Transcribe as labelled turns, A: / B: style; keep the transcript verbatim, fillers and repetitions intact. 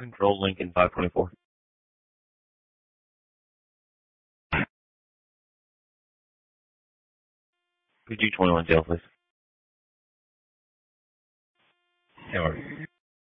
A: Control Lincoln five twenty-four. P G twenty-one jail, please. Yeah,